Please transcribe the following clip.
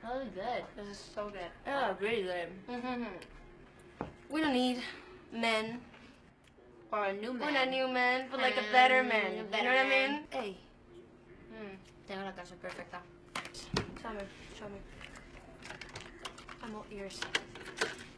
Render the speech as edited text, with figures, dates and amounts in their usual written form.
really good. This is so good. Oh, really good. We don't need men. Or a new man. We're not new men, but like a better man. You know what I mean? Hey. Tengo la casa perfecta. Show me. I'm all ears.